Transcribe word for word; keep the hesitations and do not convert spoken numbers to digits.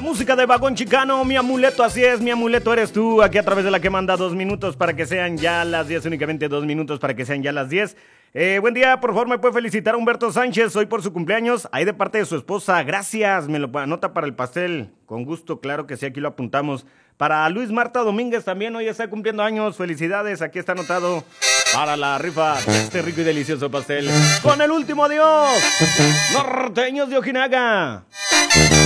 música de Vagón Chicano, mi amuleto, así es, mi amuleto eres tú, aquí a través de la que manda dos minutos para que sean ya las diez, únicamente dos minutos para que sean ya las diez. Eh, buen día, por favor me puede felicitar a Humberto Sánchez, hoy por su cumpleaños, ahí de parte de su esposa, gracias, me lo anota para el pastel, con gusto, claro que sí, aquí lo apuntamos. Para Luis Marta Domínguez también, hoy está cumpliendo años, felicidades, aquí está anotado para la rifa de este rico y delicioso pastel. Con el último adiós, Norteños de Ojinaga.